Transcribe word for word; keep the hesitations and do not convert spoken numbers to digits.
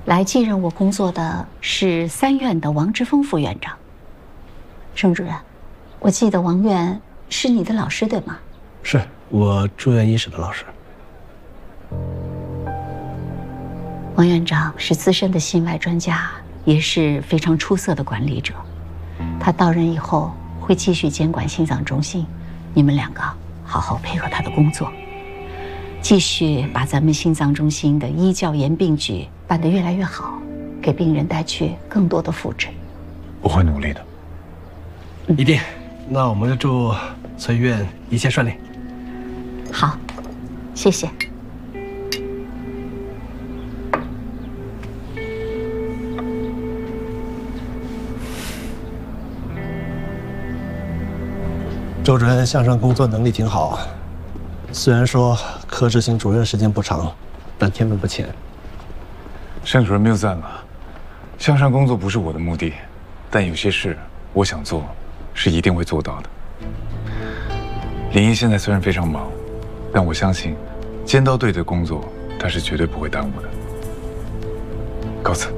来继任我工作的是三院的王之峰副院长。盛主任，我记得王院是你的老师对吗？ 是我住院医室的老师。 王院长是资深的心外专家，也是非常出色的管理者。他到任以后会继续监管心脏中心，你们两个好好配合他的工作，继续把咱们心脏中心的医教研并举办得越来越好，给病人带去更多的福祉。 我会努力的。 一定。那我们就祝崔医院一切顺利。 好，谢谢。 周主任向上工作能力挺好，虽然说科执行主任时间不长，但天分不浅。 盛主任谬赞了，向上工作不是我的目的，但有些事我想做，是一定会做到的。林毅现在虽然非常忙，但我相信，尖刀队的工作他是绝对不会耽误的。告辞。